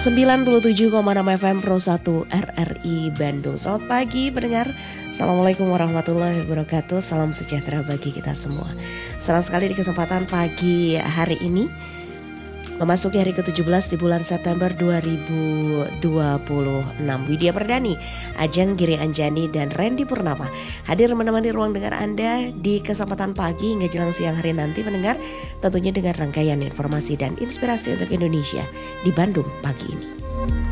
97,6 FM Pro 1 RRI Bandung. Selamat pagi pendengar. Assalamualaikum warahmatullahi wabarakatuh. Salam sejahtera bagi kita semua. Senang sekali di kesempatan pagi hari ini memasuki hari ke-17 di bulan September 2026. Widya Perdani, Ajeng Giri Anjani dan Randy Purnama hadir menemani ruang dengar Anda di kesempatan pagi hingga jelang siang hari nanti pendengar, tentunya dengan rangkaian informasi dan inspirasi untuk Indonesia di Bandung pagi ini.